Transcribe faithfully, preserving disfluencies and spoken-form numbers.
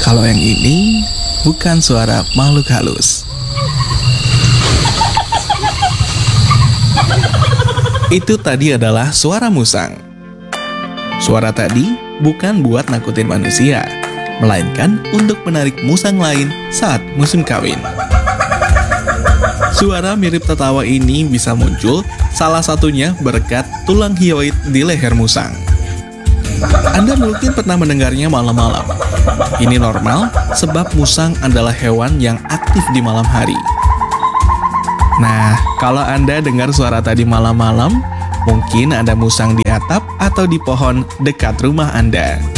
Kalau yang ini bukan suara makhluk halus. Itu tadi adalah suara musang. Suara tadi bukan buat nakutin manusia, melainkan untuk menarik musang lain saat musim kawin. Suara mirip tertawa ini bisa muncul salah satunya berkat tulang hyoid di leher musang. Anda mungkin pernah mendengarnya malam-malam. Ini normal sebab musang adalah hewan yang aktif di malam hari. Nah, kalau Anda dengar suara tadi malam-malam, mungkin ada musang di atap atau di pohon dekat rumah Anda.